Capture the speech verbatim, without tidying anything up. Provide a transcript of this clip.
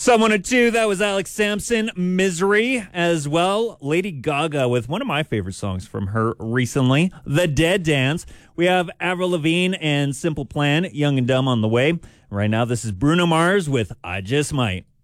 Someone or two, that was Alex Sampson, Misery, as well. Lady Gaga with one of my favorite songs from her recently, The Dead Dance. We have Avril Lavigne and Simple Plan, Young and Dumb on the way. Right now, this is Bruno Mars with I Just Might.